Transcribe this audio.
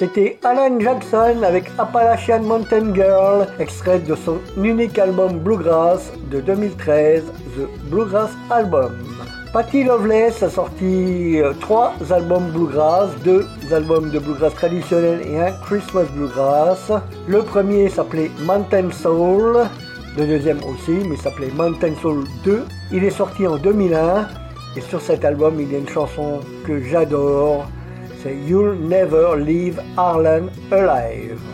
C'était Alan Jackson avec Appalachian Mountain Girl, extrait de son unique album Bluegrass de 2013, The Bluegrass Album. Patty Loveless a sorti 3 albums bluegrass, 2 albums de bluegrass traditionnel et un Christmas bluegrass. Le premier s'appelait Mountain Soul, le deuxième aussi, mais s'appelait Mountain Soul 2. Il est sorti en 2001 et sur cet album il y a une chanson que j'adore, c'est You'll Never Leave Harlan Alive.